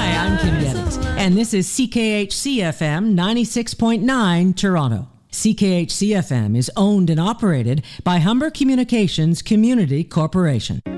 Hi, I'm Kim Gettings, and this is CKHC-FM 96.9 Toronto. CKHC-FM is owned and operated by Humber Communications Community Corporation.